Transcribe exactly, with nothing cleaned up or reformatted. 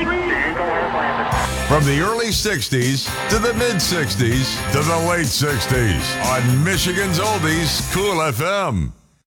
From the early sixties to the mid-sixties to the late sixties on Michigan's Oldies, Cool F M.